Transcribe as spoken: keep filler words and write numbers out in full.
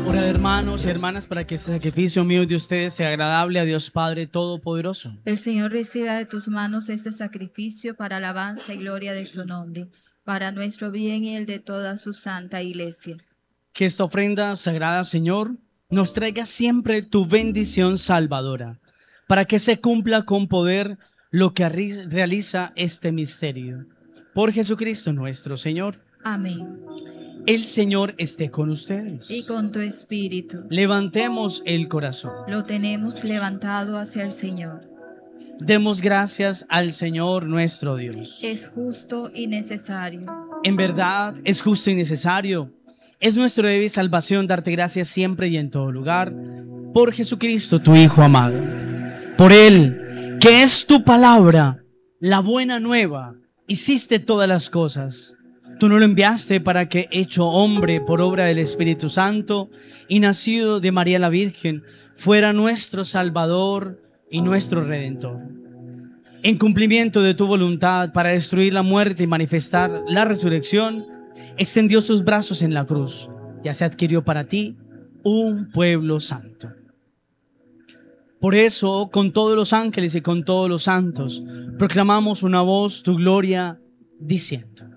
Orad, hermanos y hermanas, para que este sacrificio mío y de ustedes sea agradable a Dios Padre Todopoderoso. El Señor reciba de tus manos este sacrificio para alabanza y gloria de su nombre, para nuestro bien y el de toda su santa iglesia. Que esta ofrenda sagrada, Señor, nos traiga siempre tu bendición salvadora, para que se cumpla con poder lo que arri- realiza este misterio. Por Jesucristo nuestro Señor. Amén. El Señor esté con ustedes. Y con tu espíritu. Levantemos el corazón. Lo tenemos levantado hacia el Señor. Demos gracias al Señor nuestro Dios. Es justo y necesario. En verdad es justo y necesario. Es nuestro deber y salvación darte gracias siempre y en todo lugar. Por Jesucristo, tu Hijo amado. Por Él, que es tu palabra, la buena nueva, hiciste todas las cosas. Tú no lo enviaste para que, hecho hombre por obra del Espíritu Santo y nacido de María la Virgen, fuera nuestro Salvador y nuestro Redentor. En cumplimiento de tu voluntad para destruir la muerte y manifestar la resurrección, extendió sus brazos en la cruz. Ya se adquirió para ti un pueblo santo. Por eso, con todos los ángeles y con todos los santos, proclamamos una voz tu gloria, diciendo: